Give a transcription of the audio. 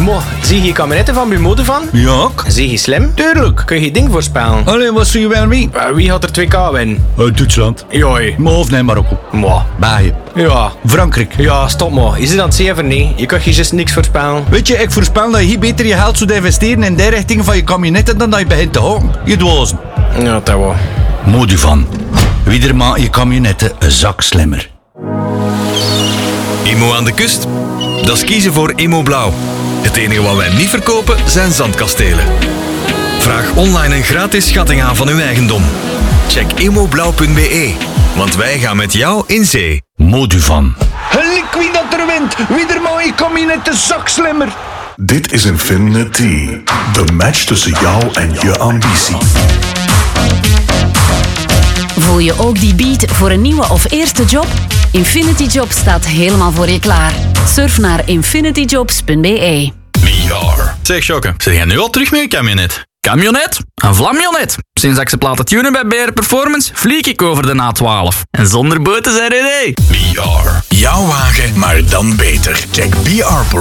Mo, zie je kabinetten van bij mode van? Ja, Zie je slim? tuurlijk. Kun je ding voorspellen? Allee, wat zie je wel mee? Wie had er 2K winnen? Duitsland. Joi. Of nee, Marokko. Mo. België. Ja. Frankrijk. Ja, stop mo. Is het aan het zeven niet? Je kunt je juist niks voorspellen. Weet je, ik voorspel dat je hier beter je geld zou investeren in die richting van je kabinetten dan dat je begint te houden. Je dwazen. Ja, dat wel. Moduvan. Wie maakt je kabinetten een zak slimmer. Immo aan de kust? Dat is kiezen voor Immo Blauw. Het enige wat wij niet verkopen zijn zandkastelen. Vraag online een gratis schatting aan van uw eigendom. Check immoblauw.be, want wij gaan met jou in zee. Moduvan. Gelijk wie dat er wint. Wie maakt je kabinetten een zak slimmer. Dit is Infinity. De match tussen jou en je ambitie. Voel je ook die beat voor een nieuwe of eerste job? Infinity Jobs staat helemaal voor je klaar. Surf naar infinityjobs.be. VR. Zeg Jokke, zeg jij nu al terug met je camionet? Camionet? Een vlamionet. Sinds dat ik ze platen tunen bij BR Performance, vlieg ik over de A12. En zonder boten zijn idee. VR. Jouw wagen, maar dan beter. Check BR